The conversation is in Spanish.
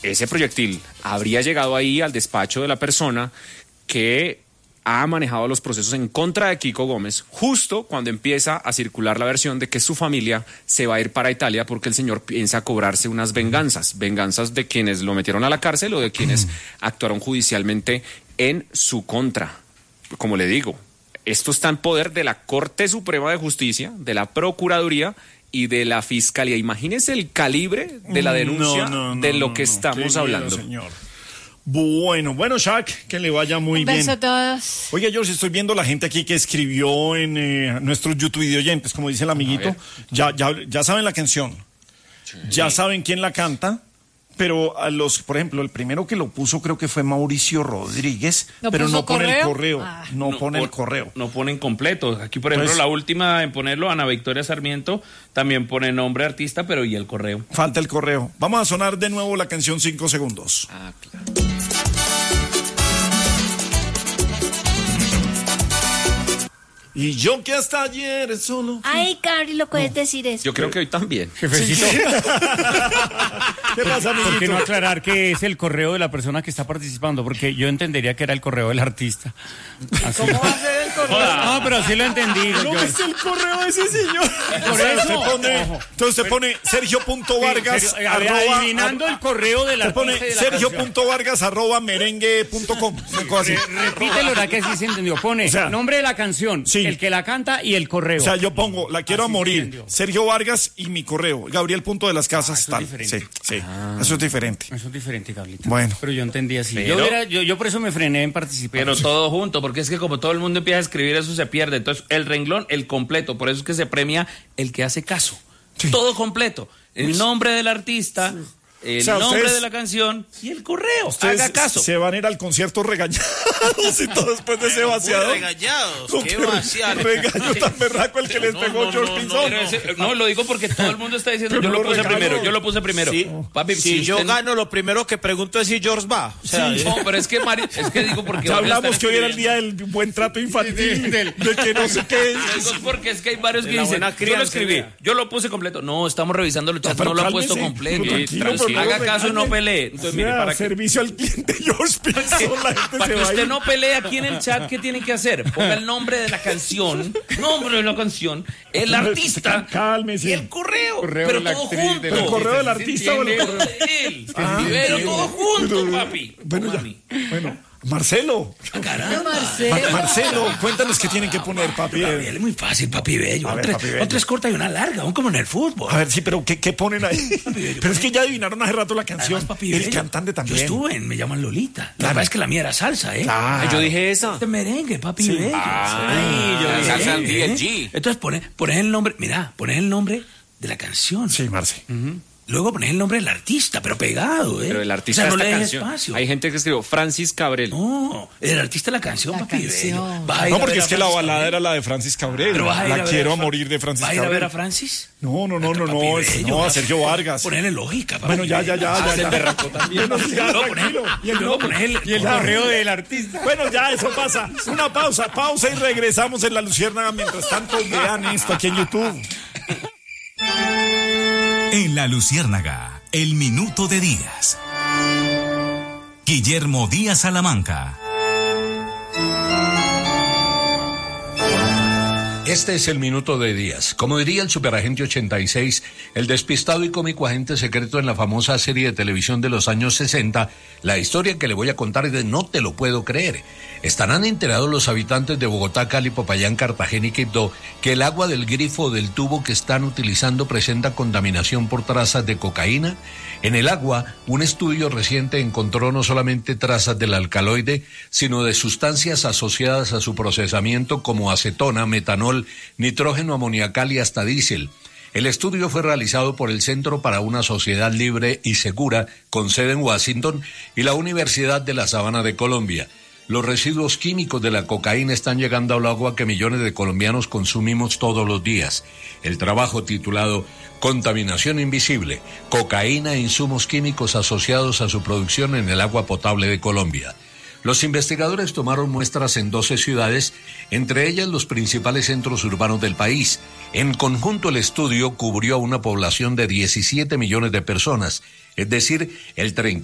ese proyectil habría llegado ahí al despacho de la persona que ha manejado los procesos en contra de Kiko Gómez, justo cuando empieza a circular la versión de que su familia se va a ir para Italia porque el señor piensa cobrarse unas venganzas de quienes lo metieron a la cárcel o de quienes actuaron judicialmente en su contra. Como le digo, esto está en poder de la Corte Suprema de Justicia, de la Procuraduría y de la Fiscalía. Imagínense el calibre de la denuncia de lo que estamos hablando. Señor. Bueno, Shaq, que le vaya muy bien. Un beso a todos. Oiga, George, estoy viendo la gente aquí que escribió en nuestros YouTube video oyentes, como dice el amiguito. Ya saben la canción, ya saben quién la canta, pero por ejemplo, el primero que lo puso creo que fue Mauricio Rodríguez, pero no pone el correo. No pone el correo. No ponen completo. Aquí, por ejemplo, la última en ponerlo, Ana Victoria Sarmiento, también pone nombre artista, pero y el correo. Falta el correo. Vamos a sonar de nuevo la canción 5 segundos. Claro. Y yo que hasta ayer solo... Ay, Cari, lo puedes decir eso. Yo creo que hoy también. Jefecito, ¿Qué pasa, amiguito? ¿por qué no aclarar que es el correo de la persona que está participando? Porque yo entendería que era el correo del artista. Así. ¿Cómo va a ser el correo? No, pero sí lo entendí. ¿No es el correo de ese señor? Por eso. Entonces usted pone Sergio.Vargas adivinando el correo del Usted pone artista. Sergio.Vargas @merengue.com. Repítelo, ahora que sí se entendió. Pone nombre de la canción, sí, el que la canta y el correo. O sea, yo pongo, la quiero a morir, entendió. Sergio Vargas y mi correo, Gabriel Punto de las Casas, eso tal. es diferente. Sí, eso es diferente. Eso es diferente, Gablita. Bueno. Pero yo entendí así. Pero- Yo por eso me frené en participar. Pero todo junto, porque es que como todo el mundo empieza a escribir, eso se pierde. Entonces, el renglón, el completo. Por eso es que se premia el que hace caso. Sí. Todo completo. El nombre del artista, el O sea, nombre ustedes- de la canción y el correo. Ustedes Haga caso. se van a ir al concierto regañados y todo después de ese vaciado. Regañados, No, qué qué vaciado. regaño tan berraco el que les pegó George Pinzón. No, lo digo porque todo el mundo está diciendo, Pero yo lo lo puse regaló. primero, yo lo puse primero. Sí. Papi, Si yo usted- gano, lo primero que pregunto es si George va. O sea, No, pero es que es que digo porque Ya van a hablamos estar que hoy era el escribiendo. día del buen trato infantil, de que no sé qué. Lo digo porque es que hay varios que De la dicen, buena yo crianza, lo escribí, vea. yo lo puse completo. No, estamos revisando los chats, pero no lo ha cálmese, puesto completo. pero tranquilo, pero no Haga lo caso y no regañe. pelee. Entonces, mire, para que servicio al cliente George Pinzón, la gente para se que va a usted ir. no pelee aquí en el chat, ¿qué tiene que hacer? Ponga el nombre de la canción, el artista Cálmese. y el correo. Correo Pero de la todo actriz, junto. de la- ¿El correo del artista o el Pero correo? de él. Pero todo junto, papi. Bueno, ya. Mami. Bueno, Marcelo. Caramba. Marcelo, cuéntanos qué tienen que poner, papi. Gabriel, es muy fácil, papi bello. A ver, papi bello. Otra es corta y una larga, aún como en el fútbol. A ver, sí, pero ¿qué ponen ahí? Pero es que ya adivinaron hace rato la canción. Además, papi El bello, cantante también. Yo estuve en Me llaman Lolita. La verdad es que la mía era salsa, ¿eh? Claro. Yo dije esa. Este merengue, papi Sí. bello. Ay, yo la dije, salsa del ¿eh? DLG. Entonces pones el nombre, mira, pones el nombre de la canción. Sí, Marce. Luego pones el nombre del artista, pero pegado, ¿eh? Pero el artista o sea, de no esta le dejes canción. espacio. Hay gente que escribió Francis Cabrel. No, el artista de la canción, La papi canción. bello. ¿Vas a ir No, a porque ver es a que la Francis balada Cabrel? era la de Francis Cabrel. Pero vas a ir a La ver quiero a Fra- morir de Francis ¿vas a ir a ver Cabrel. a Francis? No, Papi bello, no, a Sergio Vargas. Ponele lógica, papi. Bueno, ya. Se derrapó también. Bueno, ya, Luego tranquilo. y luego pones el Y el correo del artista. Bueno, ya, eso pasa. Una pausa y regresamos en La Luciérnaga. Mientras tanto, vean esto aquí en YouTube. En La Luciérnaga, el minuto de Díaz. Guillermo Díaz Salamanca. Este es el minuto de Díaz. Como diría el superagente 86, el despistado y cómico agente secreto en la famosa serie de televisión de los años 60, la historia que le voy a contar es de No te lo puedo creer. Estarán enterados los habitantes de Bogotá, Cali, Popayán, Cartagena y Quibdó que el agua del grifo o del tubo que están utilizando presenta contaminación por trazas de cocaína. En el agua, un estudio reciente encontró no solamente trazas del alcaloide, sino de sustancias asociadas a su procesamiento como acetona, metanol, nitrógeno amoniacal y hasta diésel. El estudio fue realizado por el Centro para una Sociedad Libre y Segura, con sede en Washington, y la Universidad de la Sabana de Colombia. Los residuos químicos de la cocaína están llegando al agua que millones de colombianos consumimos todos los días. El trabajo titulado Contaminación Invisible, cocaína e insumos químicos asociados a su producción en el agua potable de Colombia. Los investigadores tomaron muestras en 12 ciudades, entre ellas los principales centros urbanos del país. En conjunto, el estudio cubrió a una población de 17 millones de personas, es decir, el 30